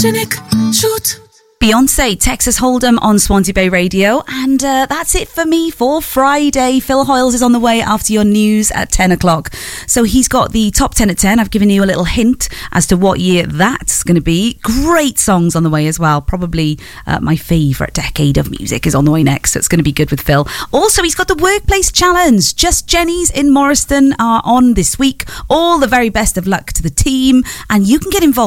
photogenic, shoot. Beyonce, Texas Hold'em on Swansea Bay Radio. And that's it for me for Friday. Phil Hoyles is on the way after your news at 10 o'clock. So he's got the top 10 at 10. I've given you a little hint as to what year that's going to be. Great songs on the way as well. Probably my favourite decade of music is on the way next. So it's going to be good with Phil. Also, he's got the Workplace Challenge. Just Jenny's in Morriston are on this week. All the very best of luck to the team. And you can get involved